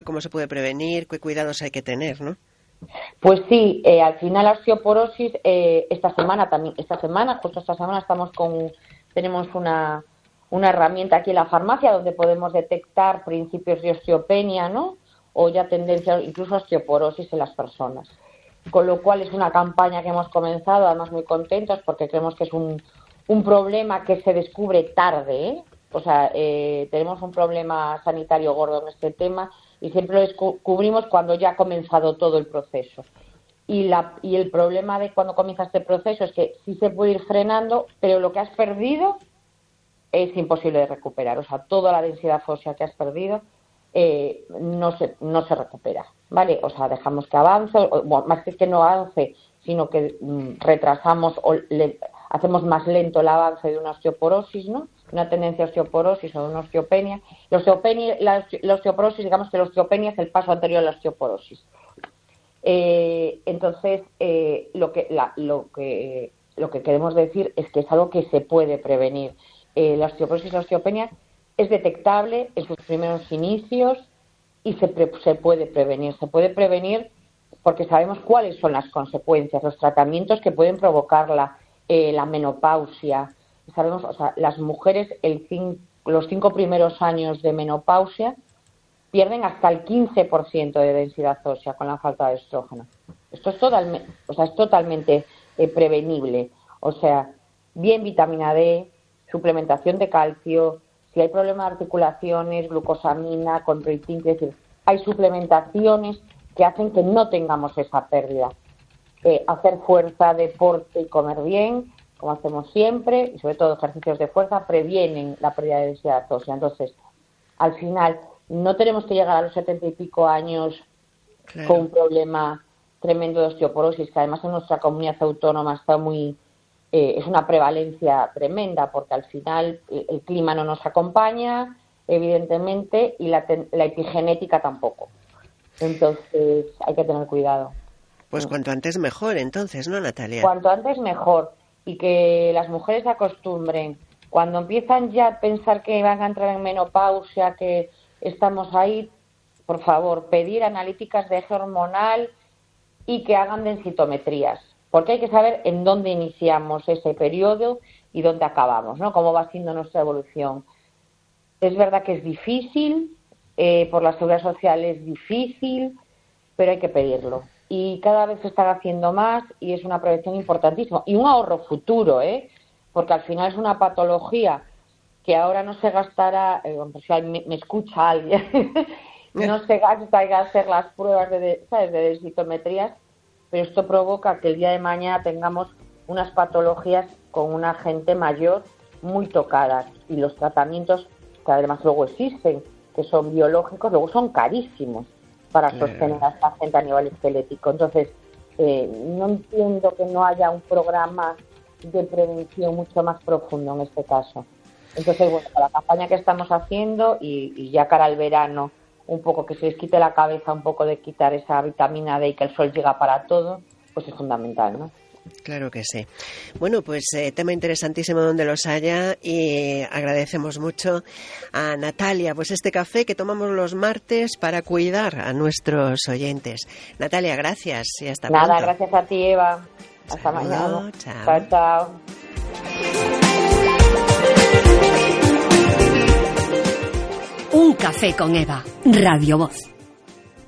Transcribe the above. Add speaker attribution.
Speaker 1: cómo se puede prevenir, qué cuidados hay que tener, ¿no?
Speaker 2: Pues sí, al final la osteoporosis, esta semana, tenemos una herramienta aquí en la farmacia donde podemos detectar principios de osteopenia, ¿no? O ya tendencia incluso a osteoporosis en las personas. Con lo cual es una campaña que hemos comenzado, además muy contentos porque creemos que es un problema que se descubre tarde, ¿eh? O sea, tenemos un problema sanitario gordo en este tema y siempre lo descubrimos cuando ya ha comenzado todo el proceso. Y el problema de cuando comienza este proceso es que sí se puede ir frenando, pero lo que has perdido es imposible de recuperar. O sea, toda la densidad ósea que has perdido no se recupera, ¿vale? O sea, dejamos que avance, más que no avance, sino que retrasamos o hacemos más lento el avance de una osteoporosis, ¿no? Una tendencia a osteoporosis o de una osteopenia. La osteoporosis, digamos que la osteopenia es el paso anterior a la osteoporosis. Entonces, lo que queremos decir es que es algo que se puede prevenir. La osteoporosis y la osteopenia es detectable en sus primeros inicios y se puede prevenir. Se puede prevenir porque sabemos cuáles son las consecuencias, los tratamientos que pueden provocarla, la menopausia. Sabemos, o sea, las mujeres los 5 primeros años de menopausia pierden hasta el 15% de densidad ósea con la falta de estrógeno. Esto es totalmente prevenible. O sea, bien vitamina D, suplementación de calcio, si hay problemas de articulaciones, glucosamina, control zinc, es decir, hay suplementaciones que hacen que no tengamos esa pérdida. Hacer fuerza, deporte y comer bien, como hacemos siempre, y sobre todo ejercicios de fuerza, previenen la pérdida de densidad ósea. Entonces, al final, no tenemos que llegar a los 70 y pico años con un problema tremendo de osteoporosis, que además en nuestra comunidad autónoma está es una prevalencia tremenda, porque al final el clima no nos acompaña, evidentemente, y la epigenética tampoco. Entonces, hay que tener cuidado.
Speaker 1: Pues cuanto antes mejor, entonces, ¿no, Natalia?
Speaker 2: Cuanto antes mejor. Y que las mujeres se acostumbren. Cuando empiezan ya a pensar que van a entrar en menopausia, que estamos ahí, por favor, pedir analíticas de eje hormonal y que hagan densitometrías. Porque hay que saber en dónde iniciamos ese periodo y dónde acabamos, ¿no? Cómo va siendo nuestra evolución. Es verdad que es difícil, por la seguridad social es difícil, pero hay que pedirlo. Y cada vez se están haciendo más y es una prevención importantísima. Y un ahorro futuro, porque al final es una patología que ahora no se gastará, si me escucha alguien, no se gasta en hacer las pruebas de densitometrías, pero esto provoca que el día de mañana tengamos unas patologías con una gente mayor muy tocadas. Y los tratamientos, que además luego existen, que son biológicos, luego son carísimos para sostener a esta gente a nivel esquelético. Entonces, no entiendo que no haya un programa de prevención mucho más profundo en este caso. Entonces, bueno, la campaña que estamos haciendo y ya cara al verano, un poco que se les quite la cabeza un poco de quitar esa vitamina D y que el sol llega para todo, pues es fundamental, ¿no?
Speaker 1: Claro que sí. Bueno, pues tema interesantísimo donde los haya y agradecemos mucho a Natalia, pues este café que tomamos los martes para cuidar a nuestros oyentes. Natalia, gracias y hasta pronto.
Speaker 2: Nada, gracias a ti, Eva. Hasta mañana.
Speaker 1: Chao.
Speaker 2: Chao.
Speaker 3: Un café con Eva, Radio Voz.